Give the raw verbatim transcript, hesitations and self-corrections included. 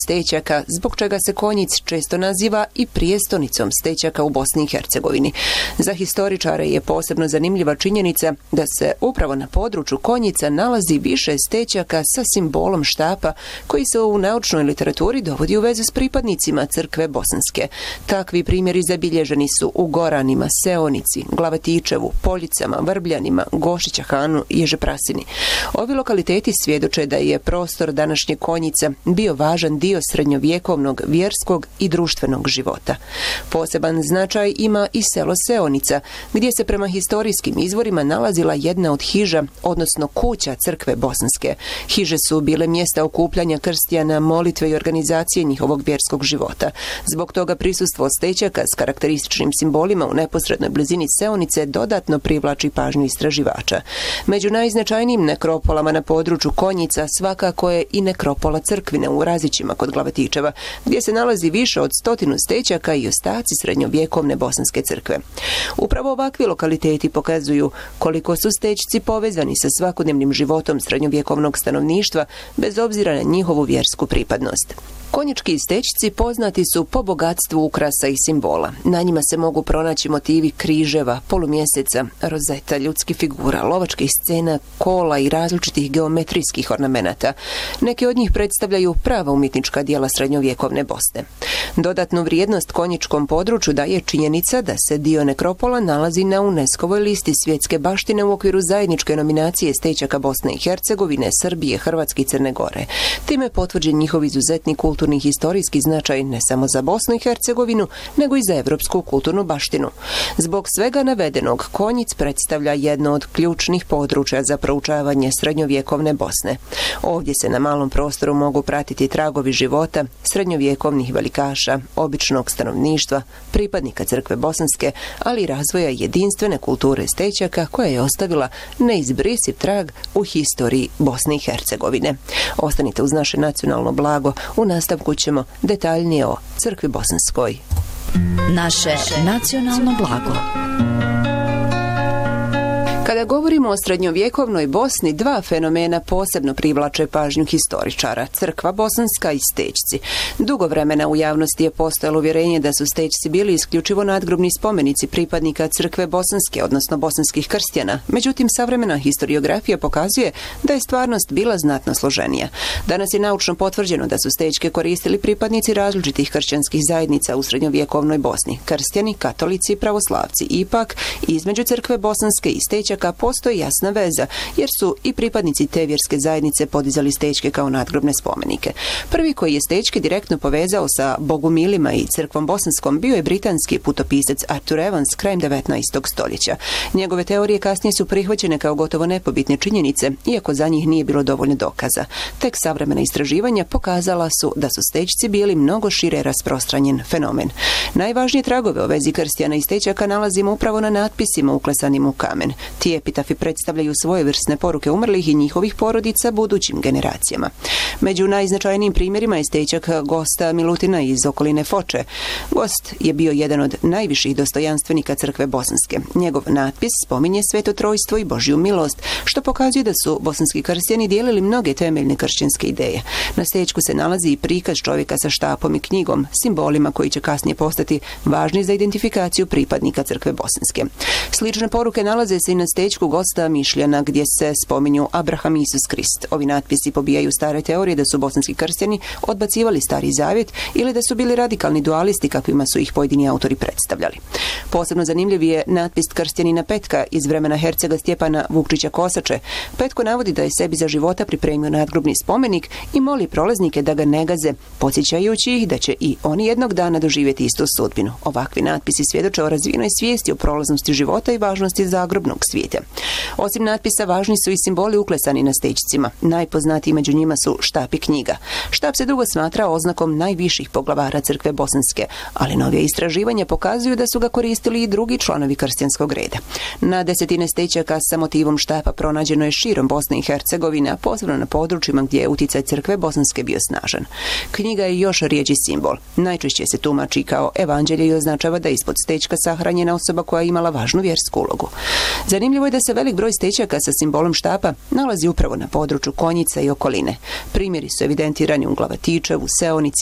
stećaka, zbog čega se Konjic često naziva i prijestonicom stećaka u Bosni i Hercegovini. Za historičare je posebno zanimljiva činjenica da se upravo na području Konjica nalazi više stećaka sa simbolom štapa koji se u naučnoj literaturi dovodi u vezu s pripadnicima crkve bosanske. Takvi primjeri zabilježeni su u Goranima, Seonici, Glavatičevu, Poljicama, Vrbljanima, Gošića Hanu i Ježeprasini. Ovi lokaliteti svjedoče da je prostor današnje Konjica bio važan dio srednjovjekovnog vjerskog i društvenog života. Poseban značaj ima i selo Seonica, gdje se prema historijskim izvorima nalazila jedna od hiža, odnosno kuća crkve bosanske. Hiže su bile mjesta okupljanja kršćana, molitve i organizacije njihovog vjerskog života. Zbog toga prisustvo stećaka s karakterističnim simbolima u neposrednoj blizini Seonice dodatno privlači pažnju istraživača. Među najznačajnijim nekropolama na području Konjica svakako je i nekropola Crkvine u Razićima kod Glavatičeva, gdje se nalazi više od stotinu stećaka i ostaci srednjovjekovne bosanske crkve. Upravo ovakvi lokaliteti pokazuju koliko su stećci povezani sa svakodnevnim životom srednjovjekovnog stanovništva bez obzira na njihovu vjersku pripadnost. Konjički stećci poznati su po bogatstvu ukrasa i simbola. Na njima se mogu pronaći motivi križeva, polumjeseca, rozeta, ljudskih figura, lovačkih scena, kola i različitih geometrijskih ornamenata. Neki od njih predstavljaju prava umjetnička djela srednjovjekovne Bosne. Dodatnu vrijednost konjičkom području daje činjenica da se dio nekropola nalazi na UNESCO-voj listi svjetske baštine u okviru zajedničke nominacije stećaka Bosne i Hercegovine, Srbije, Hrvatske i Crne Gore. Time je potvrđen njihov izuzetni kulturni historijski značaj ne samo za Bosnu i Hercegovinu, nego i za evropsku kulturnu baštinu. Zbog svega navedenog, Konjic predstavlja jedno od ključnih područja za proučavanje srednjovjekovne Bosne. Ovdje se na malom prostoru mogu pratiti tragovi života srednjovjekovnih velikaša, običnog stanovništva, pripadnika crkve bosanske, ali i razvoja jedinstvene kulture stećaka koja je ostavila neizbrisiv trag u historiji Bosne i Hercegovine. Ostanite uz naše nacionalno blago, u nastavku ćemo detaljnije o crkvi bosanskoj. Naše nacionalno blago. Kada govorimo o srednjovjekovnoj Bosni, dva fenomena posebno privlače pažnju historičara, crkva bosanska i stećci. Dugo vremena u javnosti je postojalo uvjerenje da su stećci bili isključivo nadgrobni spomenici pripadnika crkve bosanske, odnosno bosanskih kršćana. Međutim, savremena historiografija pokazuje da je stvarnost bila znatno složenija. Danas je naučno potvrđeno da su stećke koristili pripadnici različitih kršćanskih zajednica u srednjovjekovnoj Bosni, kršćani, katolici i pravoslavci. Ipak, između crkve bosanske i stećaka postoji jasna veza, jer su i pripadnici te vjerske zajednice podizali stećke kao nadgrobne spomenike. Prvi koji je stećke direktno povezao sa bogumilima i crkvom bosanskom bio je britanski putopisac Arthur Evans krajem devetnaestog stoljeća. Njegove teorije kasnije su prihvaćene kao gotovo nepobitne činjenice, iako za njih nije bilo dovoljno dokaza. Tek savremena istraživanja pokazala su da su stećci bili mnogo šire rasprostranjen fenomen. Najvažnije tragove o vezi kršćana i stećaka nalazimo upravo na natpisima uklesanim u kamen. Ti epitafi predstavljaju svojevrsne poruke umrlih i njihovih porodica budućim generacijama. Među najznačajnijim primjerima je stećak Gosta Milutina iz okoline Foče. Gost je bio jedan od najviših dostojanstvenika crkve bosanske. Njegov natpis spominje sveto trojstvo i Božju milost, što pokazuje da su bosanski kršćani dijelili mnoge temeljne kršćanske ideje. Na stećku se nalazi i prikaz čovjeka sa štapom i knjigom, simbolima koji će kasnije postati važni za identifikaciju pripadnika crkve bosanske. Slične poruke nalaze se i na stećku Gosta Mišljana, gdje se spominju Abraham i Isus Krist. Ovi natpisi pobijaju stare teorije da su bosanski kršćani odbacivali Stari Zavjet ili da su bili radikalni dualisti kakvima su ih pojedini autori predstavljali. Posebno zanimljiv je natpis kršćanina Petka iz vremena hercega Stjepana Vukčića Kosače. Petko navodi da je sebi za života pripremio nadgrobni spomenik i moli prolaznike da ga ne gaze, podsjećajući ih da će i oni jednog dana doživjeti istu sudbinu. Ovakvi natpisi svjedoče o razvijenoj svijesti o prolaznosti života i važnosti zagrobnog svijeta. Osim natpisa, važni su i simboli uklesani na stećcima. Najpoznatiji među njima su štap i knjiga. Štap se dugo smatra oznakom najviših poglavara crkve bosanske, ali novije istraživanja pokazuju da su ga koristili i drugi članovi kršćanskog reda. Na desetine stećaka sa motivom štapa pronađeno je širom Bosne i Hercegovine, a posebno na područjima gdje je uticaj crkve bosanske bio snažan. Knjiga je još rijeđi simbol. Najčešće se tumači kao evanđelje i označava da je ispod stećka sahranjena osoba koja je imala važnu vjersku ulogu. Zanimljivo Zanimljivo je da se velik broj stećaka sa simbolom štapa nalazi upravo na području Konjica i okoline. Primjeri su evidentirani u Glavatičevu, Seonici,